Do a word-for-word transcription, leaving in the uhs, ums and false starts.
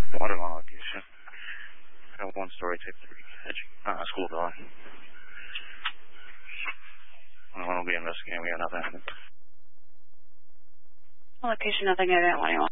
Waterlawn location. Got one story, type three. Edge, uh, school dog. I want to be investigating. We got nothing. Location, nothing. I didn't want anyone.